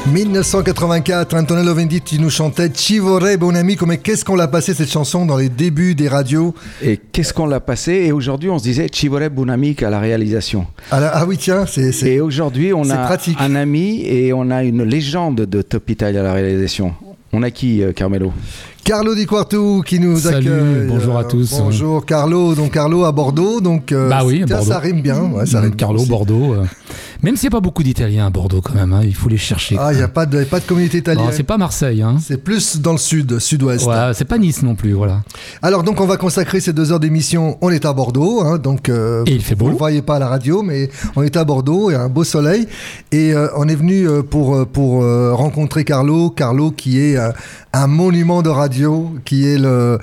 1984, Antonello Venditti nous chantait Ci vorrebbe un amico. Mais qu'est-ce qu'on l'a passé cette chanson dans les débuts des radios? Et qu'est-ce qu'on l'a passé? Et aujourd'hui, on se disait Ci vorrebbe un amico à la réalisation. Ah oui, tiens, c'est Et aujourd'hui, on a pratique. Un ami et on a une légende de Top Italia à la réalisation. On a qui, Carmelo? Carlo Di Quartu qui nous accueille. Bonjour à tous. Bonjour Carlo. Donc Carlo à Bordeaux. Donc bah oui, tiens, Bordeaux. Ça rime bien. Ouais, ça rime Carlo, bien Bordeaux. Même s'il n'y a pas beaucoup d'Italiens à Bordeaux quand même, hein, il faut les chercher. Ah, il n'y a pas de communauté italienne. Non, c'est pas Marseille. Hein. C'est plus dans le sud-ouest. Ouais, c'est pas Nice non plus, voilà. Alors donc on va consacrer ces 2 heures d'émission. On est à Bordeaux, hein, donc et il fait beau. Vous ne le voyez pas à la radio, mais on est à Bordeaux, il y a un beau soleil. Et on est venu pour rencontrer Carlo. Carlo qui est un monument de radio, qui est le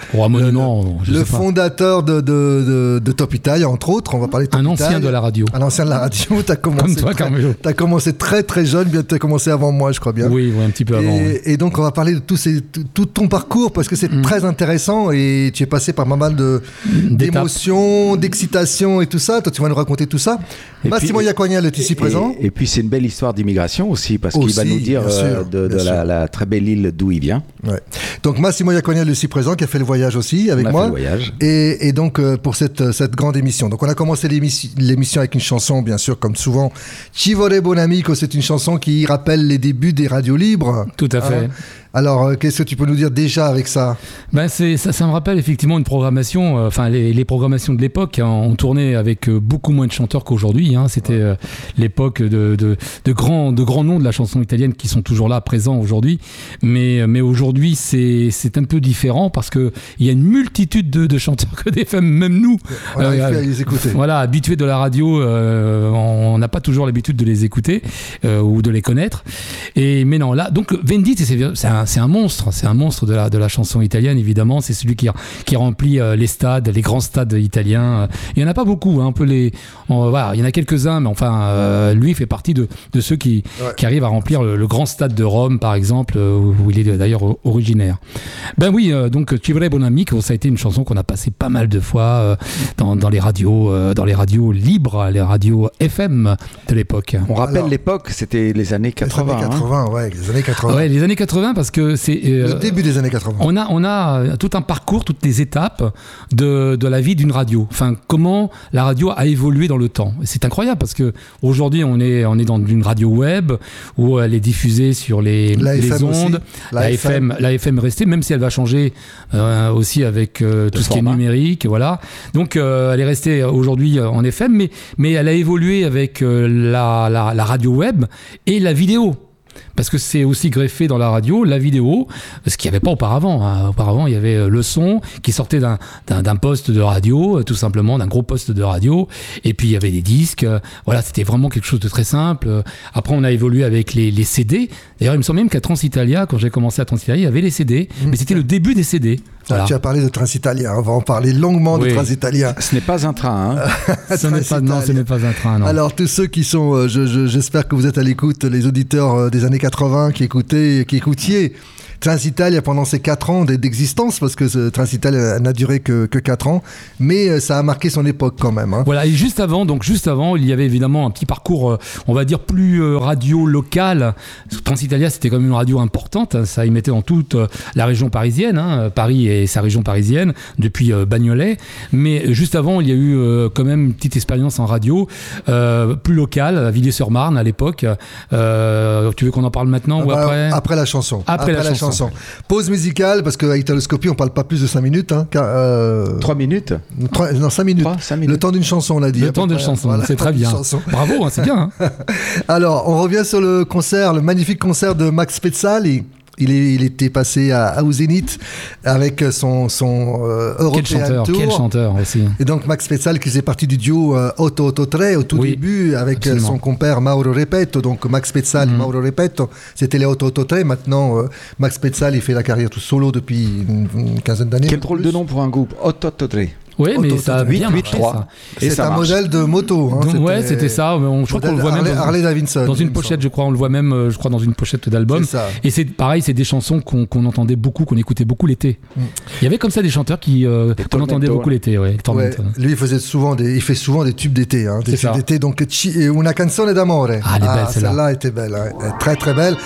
fondateur de Top Italia, entre autres. On va parler de Top Italia. Ancien de la radio. Un ancien de la radio. Comme toi, Carmelo. Tu as commencé très très jeune, bien tu as commencé avant moi, je crois bien. Oui, un petit peu avant. Et donc on va parler de tout ton parcours, parce que c'est très intéressant, et tu es passé par pas mal d'émotions, d'excitation et tout ça. Toi, tu vas nous raconter tout ça. Massimo Iacognel est ici présent. Et puis c'est une belle histoire d'immigration aussi, parce qu'il va nous dire de la très belle île d'où il vient. Ouais. Donc Massimo Iacognel est ici présent, qui a fait le voyage aussi avec moi. On a fait le voyage. Et donc pour cette grande émission. Donc on a commencé l'émission avec une chanson, bien sûr, comme souvent. Ci vorrebbe un amico, c'est une chanson qui rappelle les débuts des radios libres. Tout à fait. Alors, qu'est-ce que tu peux nous dire déjà avec ça? Ça me rappelle effectivement une programmation, les programmations de l'époque, hein, on tournait avec beaucoup moins de chanteurs qu'aujourd'hui. Hein, c'était l'époque de grands noms de la chanson italienne qui sont toujours là, présents aujourd'hui. Mais aujourd'hui, c'est un peu différent, parce qu'il y a une multitude de chanteurs que des femmes, même nous. On arrive à les écouter. Voilà, habitués de la radio, on n'a pas toujours l'habitude de les écouter ou de les connaître. Mais non, là, donc Venditti, c'est un monstre de la chanson italienne, évidemment. C'est celui qui remplit les stades, les grands stades italiens. Il n'y en a pas beaucoup, hein, il y en a quelques-uns, mais enfin, lui fait partie de ceux qui arrivent à remplir le grand stade de Rome, par exemple, où il est d'ailleurs originaire. Donc Ci vorrebbe un amico, ça a été une chanson qu'on a passée pas mal de fois dans les radios libres, les radios FM de l'époque. On rappelle l'époque, c'était les années 80. Les années 80, les années 80. Ouais, les années 80, parce que c'est le début des années 80. On a tout un parcours, toutes les étapes de la vie d'une radio. Enfin, comment la radio a évolué dans le temps. C'est incroyable, parce que aujourd'hui on est dans une radio web où elle est diffusée sur les ondes. La FM est restée, même si elle va changer aussi avec tout ce qui est numérique, voilà. Donc elle est restée aujourd'hui en FM, mais elle a évolué avec la radio web et la vidéo. Parce que c'est aussi greffé dans la radio, la vidéo, ce qu'il n'y avait pas auparavant. Hein. Auparavant, il y avait le son qui sortait d'un poste de radio, tout simplement, d'un gros poste de radio. Et puis, il y avait des disques. Voilà, c'était vraiment quelque chose de très simple. Après, on a évolué avec les CD. D'ailleurs, il me semble même qu'à Transitalia, quand j'ai commencé à Transitalia, il y avait les CD. Mais c'était le début des CD. Voilà. Tu as parlé de Transitalia, on va en parler longuement de Transitalia. Ce n'est pas un train, hein. Ce n'est pas un train, non. Alors, tous ceux qui sont, j'espère que vous êtes à l'écoute, les auditeurs des années 80 qui écoutiez Transitalia pendant ces 4 ans d'existence, parce que Transitalia n'a duré que 4 ans, mais ça a marqué son époque quand même. Hein. Voilà, et juste avant, il y avait évidemment un petit parcours, on va dire, plus radio locale. Transitalia, c'était quand même une radio importante, ça émettait dans toute la région parisienne, hein, Paris et sa région parisienne, depuis Bagnolet. Mais juste avant, il y a eu quand même une petite expérience en radio, plus locale, à Villiers-sur-Marne à l'époque. Tu veux qu'on en parle maintenant ou après ? Après la chanson. Après la chanson. Pause musicale, parce qu'à Italoscopie, on parle pas plus de 5 minutes. 3 minutes 5 minutes. 5 minutes. Le temps d'une chanson, on a dit. Le temps d'une chanson, voilà, c'est très bien. Bravo, hein, c'est bien. Hein. Alors, on revient sur le magnifique concert de Max Pezzali. Il était passé au Zénith avec son European Tour. Quel chanteur aussi. Et donc Max Pezzali qui faisait partie du duo 883 au tout début avec son compère Mauro Repetto. Donc Max Pezzali, Mauro Repetto, c'était les 883. Maintenant, Max Pezzali fait la carrière tout solo depuis une quinzaine d'années. Quel drôle de nom pour un groupe, 883. Oui, mais ça a bien marché, ça. Et c'est un modèle de moto. Hein, donc, c'était ça. Je crois qu'on le voit même Harley Davidson. Dans une pochette, je crois. On le voit même, je crois, dans une pochette d'album. Et c'est pareil, c'est des chansons qu'on entendait beaucoup, qu'on écoutait beaucoup l'été. Il y avait comme ça des chanteurs qu'on entendait beaucoup l'été. Ouais, lui, il fait souvent des tubes d'été. Hein, des tubes d'été. Donc, Una canzone d'amore. Ah, elle est belle, celle-là était belle. Hein, très, très belle.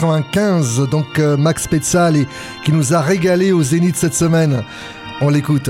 1995. Donc, Max Pezzali qui nous a régalé au Zénith cette semaine. On l'écoute.